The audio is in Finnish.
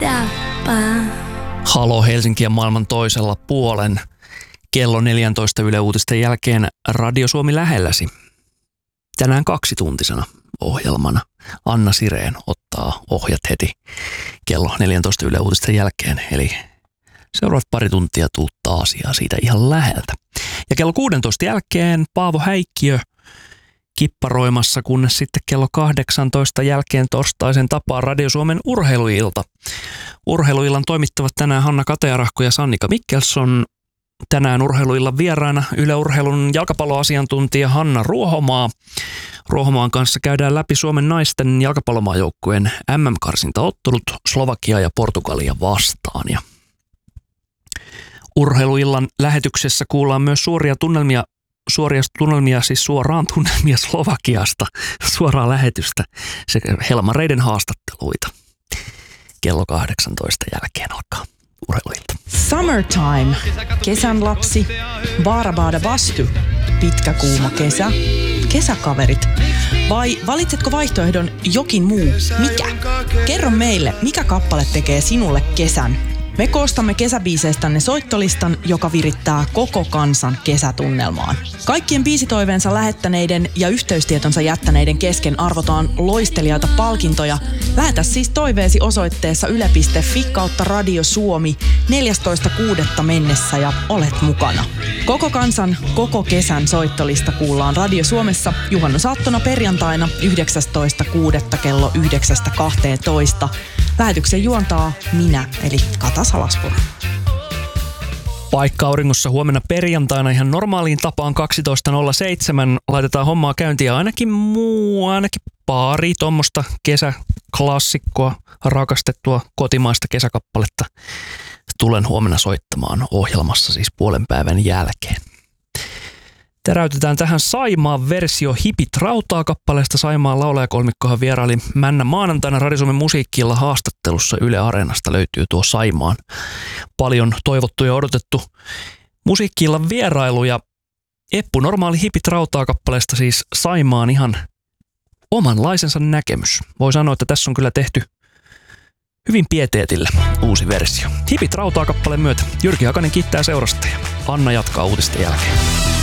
Halo Helsinki ja maailman toisella puolen. Kello 14 Yle Uutisten jälkeen Radio Suomi lähelläsi. Tänään 2-tuntisena ohjelmana Anna Sirén ottaa ohjat heti kello 14 Yle Uutisten jälkeen. Eli seuraavat pari tuntia tuuttaa asiaa siitä ihan läheltä. Ja kello 16 jälkeen Paavo Häikkiö kipparoimassa, kunnes sitten kello 18 jälkeen torstaisen tapaa Radio Suomen urheiluilta. Urheiluillan toimittavat tänään Hanna Katearahko ja Sannika Mikkelsson. Tänään urheiluillan vieraana Yle Urheilun jalkapalloasiantuntija Hanna Ruohomaa. Ruohomaan kanssa käydään läpi Suomen naisten jalkapallomaajoukkueen MM-karsintaottelut Slovakia ja Portugalia vastaan. Ja urheiluillan lähetyksessä kuullaan myös suoraan tunnelmia Slovakiasta, suoraa lähetystä sekä helmareiden haastatteluita. Kello 18 jälkeen alkaa urheiluilta. Summertime, kesän lapsi, baarabaada bastu, pitkä kuuma kesä, kesäkaverit. Vai valitsetko vaihtoehdon jokin muu? Mikä? Kerro meille, mikä kappale tekee sinulle kesän? Me koostamme kesäbiiseistänne soittolistan, joka virittää koko kansan kesätunnelmaan. Kaikkien biisitoiveensa lähettäneiden ja yhteystietonsa jättäneiden kesken arvotaan loistelijaita palkintoja. Lähetä siis toiveesi osoitteessa yle.fi/Radio Suomi 14.6. mennessä ja olet mukana. Koko kansan, koko kesän soittolista kuullaan Radio Suomessa juhannusaattona perjantaina 19.6. kello 9.12. Lähetyksen juontaa minä, eli Kata Salaspuro. Paikka auringossa huomenna perjantaina ihan normaaliin tapaan 12.07. Laitetaan hommaa käyntiin ja ainakin pari tuommoista kesäklassikkoa, rakastettua kotimaista kesäkappaletta tulen huomenna soittamaan ohjelmassa siis puolen päivän jälkeen. Teräytetään tähän Saimaan versio Hipit rautaa kappaleesta. Saimaan laulajakolmikkohan vieraili männä maanantaina Radio Suomen musiikkiilla haastattelussa Yle Areenasta löytyy tuo Saimaan paljon toivottu ja odotettu musiikkiillan vierailu. Ja Eppu normaali Hipit rautaa kappaleesta siis Saimaan ihan omanlaisensa näkemys. Voi sanoa, että tässä on kyllä tehty hyvin pieteetillä uusi versio. Hipit rautaa kappaleen myötä Jyrki Hakanen kiittää seurasta ja Anna jatkaa uutisten jälkeen.